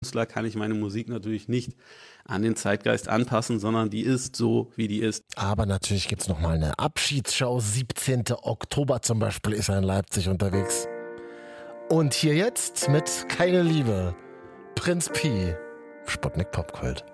Künstler kann ich meine Musik natürlich nicht an den Zeitgeist anpassen, sondern die ist so, wie die ist. Aber natürlich gibt's noch mal eine Abschiedsshow. 17. Oktober zum Beispiel ist er in Leipzig unterwegs. Und hier jetzt mit Keine Liebe, Prinz Pi, Sputnik Popkult.